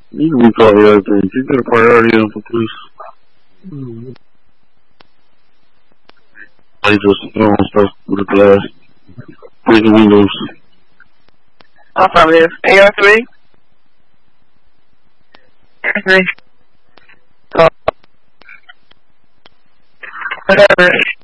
You can recall everything. Can you get a priority info, please? I just stuff with a glass. Breaking windows. Affirmative. AR3? AR3. Whatever.